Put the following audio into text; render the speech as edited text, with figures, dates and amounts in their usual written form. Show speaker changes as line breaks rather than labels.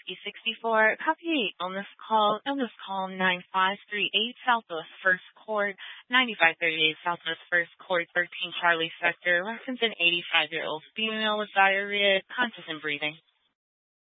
Whiskey 64. Copy 8 on this call 9538 Southwest First Court, 9538 Southwest First Court, 13 Charlie Sector. Reference an 85-year-old female with diarrhea, conscious and breathing.